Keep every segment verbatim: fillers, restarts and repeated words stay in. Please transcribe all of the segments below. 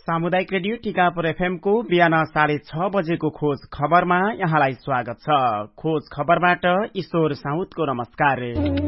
सामुदायिक radio Tikapur FM को बिहान साढे छ बजेको खोज खबरमा यहाँलाई स्वागत छ। खोज खबरबाट ईश्वर साउदको नमस्कार।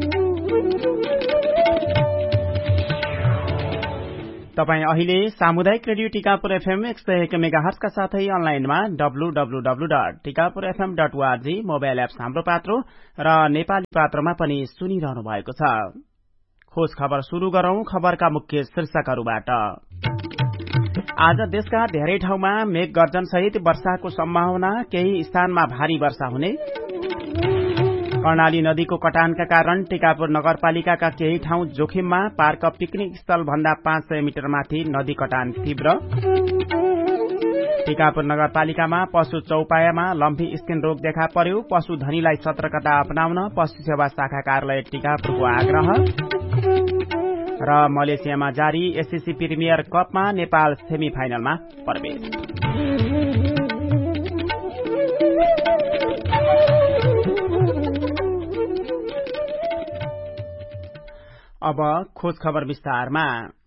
तपाई अहिले सामुदायिक रेडियो टिकापुर एफएम एक सय एक मेगाहर्जका साथै अनलाइनमा W W W dot Tikapur FM dot ORG mobile apps हाम्रो पात्रो र नेपाली पात्रोमा पनि सुनिरहनु भएको छ। खोज खबर शुरू गरौं खबरका मुख्य शीर्षकहरूबाट। आज देशका धेरै ठाउँमा मेघ गर्जन सहित वर्षाको सम्भावना, केही स्थानमा भारी वर्षा हुने। कर्णाली नदीको कटानका कारण टिकापुर नगरपालिकाका केही ठाउँ जोखिममा, पार्क पिकनिक स्थल भन्दा पाँच सय मिटर माथि नदी कटान तीव्र। टिकापुर नगरपालिकामा पशु चौपायामा लम्फी स्किन रोग देखा पर्यो, पशुधनीलाई सतर्कता अपनाउन पशु सेवा शाखा कार्यालय टिकापुरको आग्रह। र मलेसियामा जारी एससीसी प्रिमियर कपमा नेपाल सेमी फाइनलमा प्रवेश। अब खोज खबर विस्तारमा।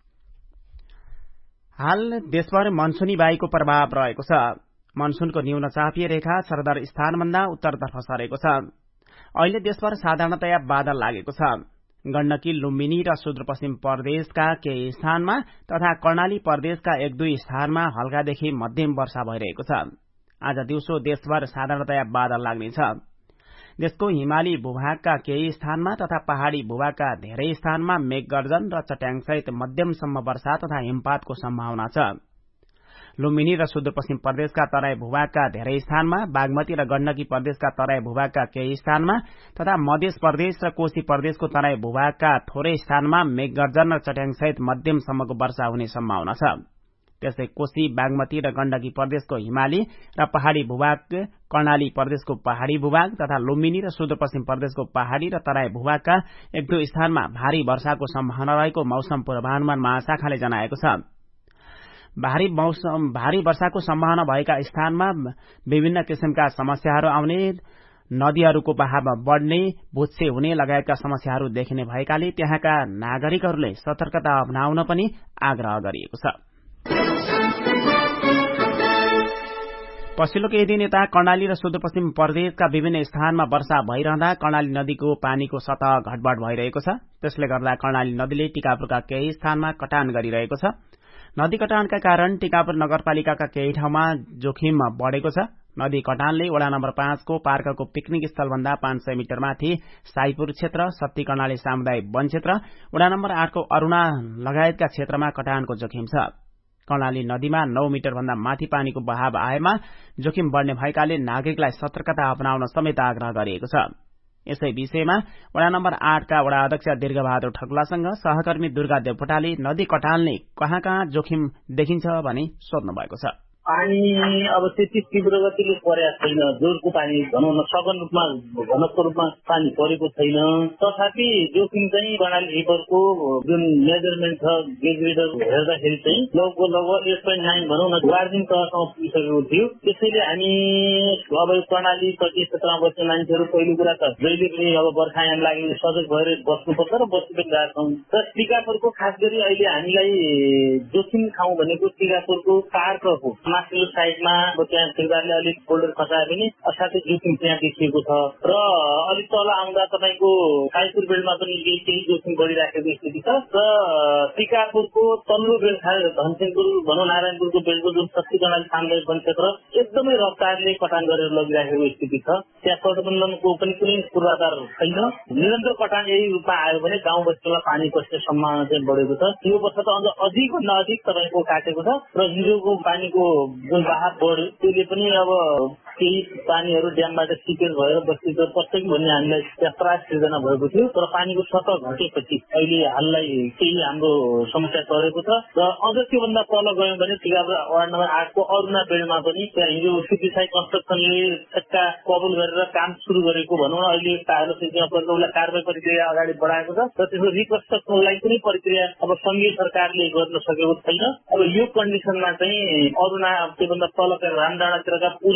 हाल देशभर मनसुनी वायुको प्रभाव रहेको छ। मनसुनको न्यून चापीय रेखा सरदर स्थानभन्दा उत्तरतर्फ सरेको छ। अहिले देशभर साधारणतया बादल लागेको छ। गण्डकी, लुम्बिनी र सुदूरपश्चिम प्रदेशका केही स्थानमा तथा कर्णाली प्रदेशका एक दुई स्थानमा हल्कादेखि मध्यम वर्षा भइरहेको छ। आज दिउँसो देशभर साधारणतया बादल लाग्नेछ। देशको हिमाली भूभागका केही स्थानमा तथा पहाड़ी भूभागका धेरै स्थानमा मेघगर्जन र चट्याङसहित मध्यमसम्म वर्षा तथा हिमपातको सम्भावना छ। लुम्बिनी र सुदूरपश्चिम प्रदेशका तराई भूभागका धेरै स्थानमा, बागमती र गण्डकी प्रदेशका तराई भूभागका केही स्थानमा तथा मध्य प्रदेश र कोशी प्रदेशको तराई भूभागका थोरै स्थानमा मेघगर्जन र चट्याङसहित मध्यमसम्मको वर्षा हुने सम्भावना छ। त्यस्तै कोशी, बागमती र गण्डकी प्रदेशको हिमाली र पहाड़ी भूभाग, कर्णाली प्रदेशको पहाड़ी भूभाग तथा लुम्बिनी र सुदूरपश्चिम प्रदेशको पहाड़ी र तराई भूभागका एक दुई स्थानमा भारी वर्षाको सम्भावना रहेको मौसम पूर्वानुमान महाशाखाले जनाएको छ। भारी मौसम भारी वर्षाको सम्भावना भएका स्थानमा विभिन्न किसिमका समस्याहरू आउने, नदीहरूको बहाव बढ़ने, भुत्से हुने लगायतका समस्याहरू देखिने भएकाले त्यहाँका नागरिकहरूले सतर्कता अपनाउन पनि आग्रह गरिएको छ। पछिल्लो केही दिन यता कर्णाली र सुदूरपश्चिम प्रदेशका विभिन्न स्थानमा वर्षा भइरहँदा कर्णाली नदीको पानीको सतह घटबढ भइरहेको छ। त्यसले गर्दा कर्णाली नदीले टिकापुरका केही स्थानमा कटान गरिरहेको छ। नदी कटानका कारण टिकापुर नगरपालिकाका केही ठाउँमा जोखिम बढ़ेको छ। नदी कटानले वडा नम्बर पाँचको पार्कको पिकनिक स्थलभन्दा पाँच सय मिटर माथि साईपुर क्षेत्र, सत्ती कर्णाली सामुदायिक वन क्षेत्र, वडा नम्बर आठको अरूणा लगायतका क्षेत्रमा कटानको जोखिम छ। कर्णाली नदीमा नौ मिटर भन्दा माथि पानीको बहाव आएमा जोखिम बढ़ने भएकाले नागरिकलाई सतर्कता अपनाउन समेत आग्रह गरिएको छ। यसै विषयमा वडा नम्बर आठका वडा अध्यक्ष दीर्घबहादुर ठकुलासँग सहकर्मी दुर्गा देवकोटाले नदी कटानले कहाँ कहाँ जोखिम देखिन्छ भनी सोध्नु भएको छ। पानी अब त्यति तीव्र गतिले परेको छैन। जोरको पानी भनौँ न, सघन रूपमा घनत्व रूपमा पानी परेको छैन। तथापि जोखिम चाहिँ कर्णाली रिभरको जुन मेजरमेन्ट छ, गेज रिडर हेर्दाखेरि चाहिँ लगभग लगभग एट पोइन्ट नाइन भनौँ न वार्जिङ तहसम्म पुगिसकेको थियो। त्यसैले हामी अब कर्णाली तटीय क्षेत्रमा बस्ने मान्छेहरू पहिलो कुरा त जहिले पनि अब बर्खायाम लागि सजग भएर बस्नुपर्छ र बस्नु पनि रहेका छौँ। र टिकापुरको खास गरी अहिले हामीलाई जोखिम ठाउँ भनेको टिकापुरको पार्कको माथिल्लो साइडमा त्यहाँ ठेकदारले अलिक बोल्डर खसाए पनि असाध्यै जोखिम त्यहाँ देखिएको छ। र अलिक तल आउँदा तपाईँको साईपुर बेल्टमा पनि केही जोखिम बढ़िराखेको स्थिति छ। र टिकापुरको तल्लो बेल्ट धनसिंहपुर भनौँ नारायणपुरको बेल्टको जुन सत्ती कर्णाली सामुदायिक वन क्षेत्र एकदमै रफ्तारले कटान गरेर लगिराखेको स्थिति छ। त्यहाँ तटबन्धनको पनि कुनै पूर्वाधार छैन। निरन्तर कटान यही रूपमा आयो भने गाउँ बस्तीमा पानी पस्ने सम्भावना चाहिँ बढेको छ। यो वर्ष त अझ अधिक भन्दा अधिक तपाईँको काटेको छ। र हिजोको पानीको जुन बहाव बढ्यो त्यसले पनि अब केही पानीहरू ड्यामबाट सिकेज भएर बस्तीतिर पस्छ कि भन्ने हामीलाई त्यहाँ त्रास सिर्जना भएको थियो। तर पानीको सतह घटेपछि अहिले हाललाई केही हाम्रो समस्या टरेको छ। र अझ त्योभन्दा तल गयौँ भने टिकापुर वार्ड नम्बर आठको अरूणा बेल्टमा पनि त्यहाँ हिजो सिपिसाई कन्स्ट्रक्सनले ठेक्का कबुल गरेर काम सुरु गरेको भनौँ न, अहिले टाढो स्थितिमा परेर उसलाई कारवाही प्रक्रिया अगाडि बढाएको छ। र त्यसको रिकन्स्ट्रक्सनको लागि कुनै प्रक्रिया अब संघीय सरकारले गर्न सकेको छैन। अब यो कन्डिसनमा चाहिँ अरूणा त्योभन्दा तलका रामडाँडातिरका पुलहरू जम्मै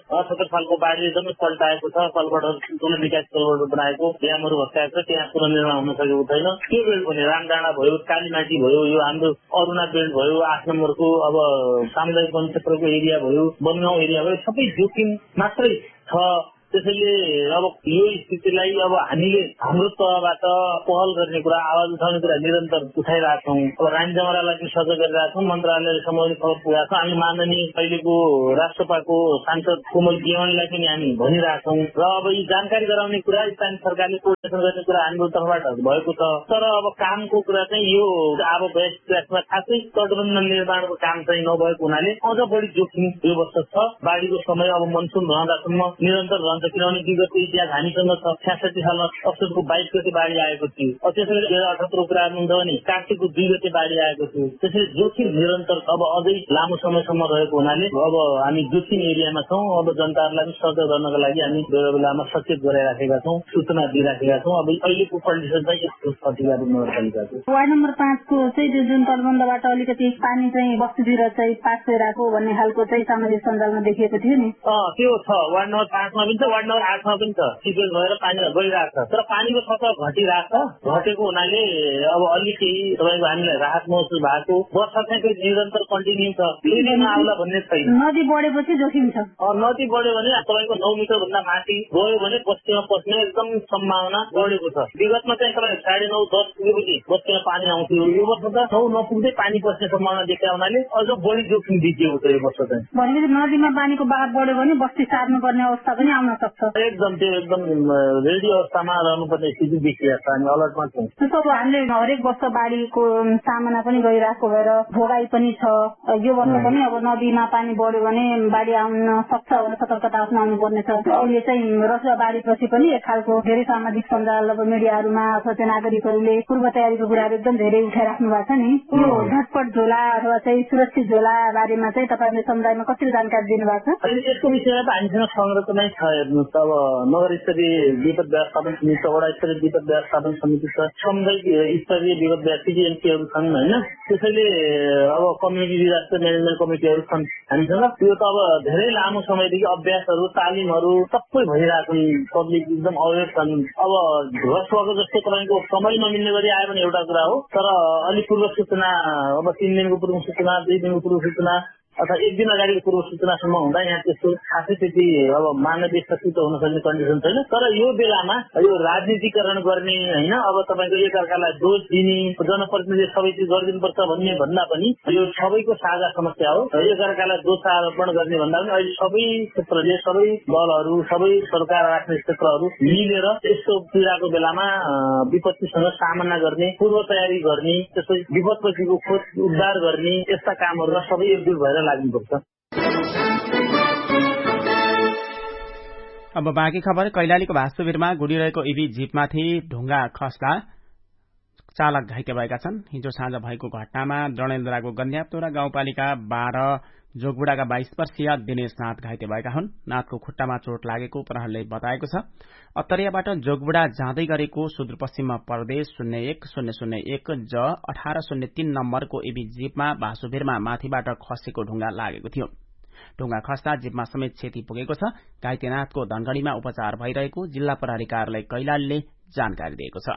अठहत्तर सालको बाढीले एकदमै पल्टाएको छ। कलबाट ठुलो निकास कलबाट बनाएको ड्यामहरू भत्काएको छ, त्यहाँ पुनर्निर्माण हुन सकेको छैन। त्यो बेल्ट पनि रामडाँडा भयो, कालीमाटी भयो, यो हाम्रो अरुणा बेल्ट भयो, आठ नम्बरको अब सामुदायिक वन क्षेत्रको एरिया भयो, बनगाउँ एरिया भयो, सबै जोखिम मात्रै छ। त्यसैले अब यो स्थितिलाई अब हामीले हाम्रो तहबाट पहल गर्ने कुरा, आवाज उठाउने कुरा निरन्तर उठाइरहेका छौँ। अब रानी जमरालाई पनि सजग गरिरहेका छौँ, मन्त्रालयसम्म पनि खबर पुगेका छौँ। हामी माननीय अहिलेको राष्ट्रपाको सांसद कोमल गेवालीलाई पनि हामी भनिरहेका छौँ र अब यी जानकारी गराउने कुरा स्थानीय सरकारले कोर्डिनेसन गर्ने कुरा हाम्रो तर्फबाट भएको छ। तर अब कामको कुरा चाहिँ यो अब प्रयासमा खासै तटबन्ध निर्माणको काम चाहिँ नभएको हुनाले अझ बढी जोखिम यो वर्ष छ। बाढीको समय अब मनसुन रहँदासम्म निरन्तर रहन्छ, किनभने विगतको इतिहास हामीसँग छ। छ्यासठी सालमा अक्टोबरको बाइस गते बाढी आएको थियो। त्यसैले दुई हजार अठहत्तरको कुरा गर्नुहुन्छ भने कार्तिकको दुई गते बाढी आएको थियो। त्यसैले जोखिम निरन्तर अब अझै लामो समयसम्म रहेको हुनाले अब हामी जोखिम एरियामा छौँ। अब जनताहरूलाई पनि सजग गर्नका लागि हामी बेला बेलामा सचेत गराइराखेका छौँ, सूचना दिइराखेका छौँ। अब अहिलेको कन्डिसन चाहिँ यस्तो छ टिकापुर नगरपालिकाको। वार्ड नम्बर पाँचको चाहिँ त्यो जुन तटबन्धबाट अलिकति पानी चाहिँ बस्तीतिर चाहिँ पास भइरहेको भन्ने खालको चाहिँ सामाजिक सञ्जालमा देखिएको थियो नि। त्यो छ, वार्ड नम्बर पाँचमा पनि छ, वार्ड नम्बर आठमा पनि छ। सिपेज भएर पानी गइरहेको छ, तर पानीको सतह घटिरहेको छ। घटेको हुनाले अब अलिक केही तपाईँको हामीलाई राहत महसुस भएको। वर्षा चाहिँ निरन्तर कन्टिन्यू छ, आउला भन्ने छैन। नदी बढेपछि जोखिम छ। नदी बढ्यो भने तपाईँको नौ मिटर भन्दा माथि गयो भने बस्तीमा पस्ने एकदम सम्भावना बढेको छ। विगतमा चाहिँ तपाईँ साढे नौ दस पुगेपछि बस्तीमा पानी आउँथ्यो। यो वर्ष त नौ नपुग्दै पानी पस्ने सम्भावना देखा हुनाले अझ बढी जोखिम देखिएको छ यो वर्ष चाहिँ। भनेपछि नदीमा पानीको बहाव बढ्यो भने बस्ती सार्नुपर्ने अवस्था पनि आउन सक्छ। एकदम त्यो एकदम रेडी अवस्थामा रहनुपर्ने स्थिति देखिरहेको छ। हामी अलर्टमा छौँ। त्यसो अब हामीले हरेक वर्ष बाढीको सामना पनि गरिरहेको भएर भोगाई पनि छ। यो वर्ष पनि अब नदीमा पानी बढ्यो भने बाढी आउन सक्छ भनेर सतर्कता अप्नाउनु पर्नेछ। अहिले चाहिँ रसुवा बाढीपछि पनि एक खालको धेरै सामाजिक सञ्जाल अब मिडियाहरूमा अथवा चाहिँ नागरिकहरूले पूर्व तयारीको कुराहरू एकदम धेरै उठाइराख्नु भएको छ नि। यो झटपट झोला अथवा चाहिँ सुरक्षित झोला बारेमा चाहिँ तपाईँहरूले समुदायमा कसरी जानकारी दिनुभएको छ? यसको विषयमा त हामीसँग संरचना छ। हेर्नुहोस्, अब नगर स्तरीय विपद व्यवस्थापन समिति, वडा स्तरीय विपद व्यवस्थापन समिति छ, सामुदायिक स्तरीय विपद सीजीएमसीहरू छन् होइन। त्यसैले अब कम्युनिटी डिजास्टर म्यानेजमेन्ट कमिटीहरू छन् हामीसँग। त्यो त अब धेरै लामो समयदेखि अभ्यासहरू, तालिमहरू सबै भइरहेको छन्। पब्लिक एकदम अवेर छन्। अब रसुवाको जस्तो तपाईँको समय नमिल्ने गरी आयो भने एउटा कुरा हो, तर अलिक पूर्व सूचना, अब तीन दिनको पूर्व सूचना, दुई दिनको पूर्व सूचना अथवा एक दिन अगाडिको पूर्व सूचनासम्म हुँदा यहाँ त्यस्तो खासै त्यति अब मानवीय शक्ति त हुन सक्ने कन्डिसन छैन। तर यो बेलामा यो राजनीतिकरण गर्ने होइन, अब तपाईँको एकअर्कालाई दोष दिने, जनप्रतिनिधिले सबै चिज गरिदिनुपर्छ भन्ने भन्दा पनि यो सबैको साझा समस्या हो। एकअर्कालाई दोषारोपण गर्ने भन्दा पनि अहिले सबै क्षेत्रले, सबै दलहरू, सबै सरकार राख्ने क्षेत्रहरू मिलेर यस्तो पीडाको बेलामा विपत्तिसँग सामना गर्ने, पूर्व तयारी गर्ने, त्यसपछि विपदपछिको खोज उद्धार गर्ने यस्ता कामहरूमा सबै एकजुट भएर लाग्नुपर्छ। अब बाँकी खबर। कैलालीको भास्तुवीरमा गुडिरहेको इभी जीपमाथि ढुङ्गा खस्दा चालक घाइते भएका छन्। हिजो साँझ भएको घटनामा डडेलधुराको गन्ध्याप्तोरा गाउँपालिका बाह्र जोगबुडाका बाइस वर्षीय दिनेश नाथ घाइते भएका हुन्। नाथको खुट्टामा चोट लागेको प्रहरीले बताएको छ। अत्तरियाबाट जोगबुडा जाँदै गरेको सुदूरपश्चिम प्रदेश शून्य एक शून्य शून्य एक ज अठार शून्य तीन नम्बरको इभी जीपमा भासुभिरमा माथिबाट खसेको ढुङ्गा लागेको थियो। ढुङ्गा खस्दा जीपमा समेत क्षति पुगेको छ। घाइते नाथको धनगढ़ीमा उपचार भइरहेको जिल्ला प्रहरी कार्यालय कैलालीले जानकारी दिएको छ।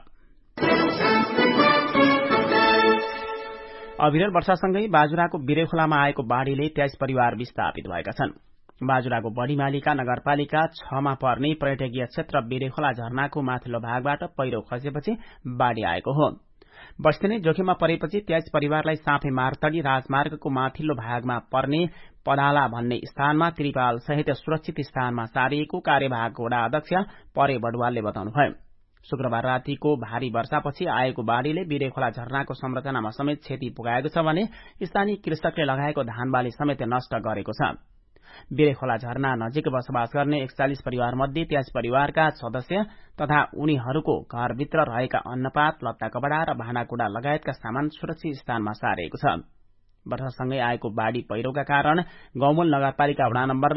अविरल वर्षासँगै बाजुराको बिरेखोलामा आएको बाढ़ीले तेइस परिवार विस्थापित भएका छन्। बाजुराको बढीमालिका नगरपालिका छमा पर्ने पर्यटकीय क्षेत्र बिरेखोला झरनाको माथिल्लो भागबाट पहिरो खसेपछि बाढ़ी आएको हो। बस्ती नै जोखिममा परेपछि तेइस परिवारलाई साँपे मारतडी राजमार्गको माथिल्लो भागमा पर्ने पडाला भन्ने स्थानमा त्रिपाल सहित सुरक्षित स्थानमा सारिएको कार्यवाहक वडा अध्यक्ष परे बडुवालले बताउनुभयो। शुक्रबार रातिको भारी वर्षापछि आएको बाढ़ीले बिरेखोला झरनाको संरचनामा समेत क्षति पुगाएको छ भने स्थानीय कृषकले लगाएको धानबाली समेत नष्ट गरेको छ। बिरेखोला झरना नजिक बसोबास गर्ने एकचालिस परिवार मध्ये तेइस परिवारका सदस्य तथा उनीहरूको घरभित्र रहेका अन्नपात, लत्ता कपडा र भाँडाकुँडा लगायतका सामान सुरक्षित स्थानमा सारिएको छ। वर्षासँगै आएको बाढ़ी पहिरोका कारण गौमूल नगरपालिका वडा नम्बर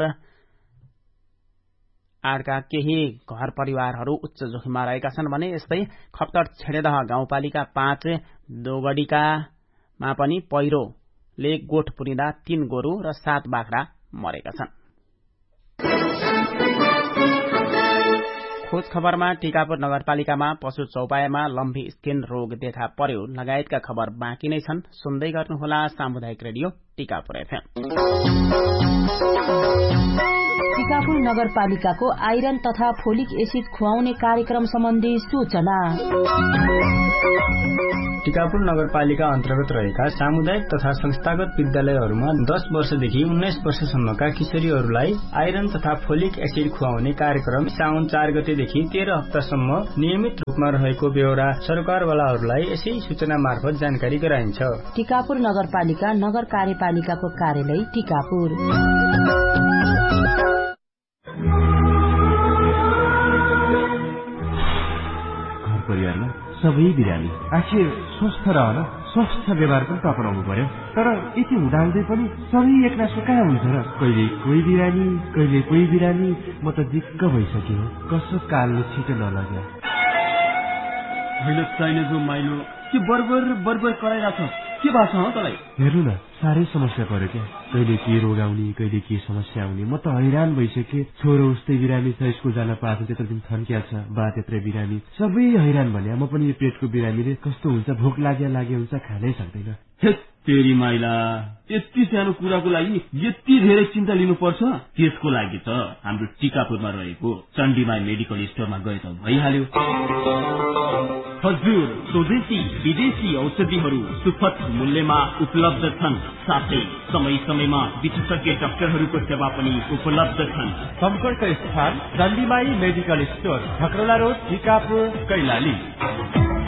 आठका केही घर परिवारहरू उच्च जोखिममा रहेका छन् भने यस्तै खप्तड छेडेदह गाउँपालिका पाँच दोगडीकामा पनि पहिरोले गोठ पुरिँदा तीन गोरु र सात बाख्रा मरेका छन्। खोज खबरमा टीकापुर नगरपालिकामा पशु चौपायामा लम्बी स्किन रोग देखा पर्यो लगायतका खबर बाँकी नै छन्। सुन्दै गर्नुहोला सामुदायिक रेडियो टीकापुर एफएम। टीकापुर नगरपालिकाको आइरन तथा फोलिक एसिड खुवाउने कार्यक्रम सम्बन्धी सूचना। टीकापुर नगरपालिका अन्तर्गत रहेका सामुदायिक तथा संस्थागत विद्यालयहरूमा दस वर्षदेखि उन्नाइस वर्षसम्मका किशोरीहरूलाई आइरन तथा फोलिक एसिड खुवाउने कार्यक्रम साउन चार गतेदेखि तेह्र हप्तासम्म नियमित रूपमा रहेको बेहोरा सरकारवालाहरूलाई यसै सूचना मार्फत जानकारी गराइन्छ। टीकापुर नगरपालिका नगर कार्यपालिकाको कार्यालय टीकापुर। घर परिवारमा सबै बिरामी आखिर स्वस्थ रहन स्वस्थ व्यवहार पनि अपनाउनु पर्यो। तर यति हुँदाहुँदै पनि सबै एकनासो कहाँ हुन्छ र? कहिले कोही बिरामी कहिले कोही बिरामी। म त दिक्क भइसक्यो। कसो कालले छिटो नलग्यो। होइन चाहिने जो माइलो के बरबर बरबर कराइरहेछ के भएको छ तँलाई? हेर्नु न साह्रै समस्या पर्यो क्या। कहिले के रोग आउने कहिले के समस्या आउने। म त हैरान भइसकेँ। छोरो उस्तै बिरामी छ, स्कुल जान पाएको त्यत्रो दिन थन्किया छ, बा त्यत्रै बिरामी, सबै हैरान भने। म पनि यो पेटको बिरामीले कस्तो हुन्छ, भोक लाग्या लागे हुन्छ, खानै सक्दैन। तेरी माइला यति सानो कुराको लागि यति धेरै चिन्ता लिनुपर्छ? त्यसको लागि त हाम्रो टीकापुरमा रहेको चण्डीमाई मेडिकल स्टोरमा गए त भइहाल्यो। हजुर, स्वदेशी विदेशी औषधिहरू सुपथ मूल्यमा उपलब्ध छन्। साथै समय समयमा विशेषज्ञ डाक्टरहरूको सेवा पनि उपलब्ध छन्। सम्पर्क स्थान चण्डीमाई medical store, खकरौला road, Tikapur, Kailali.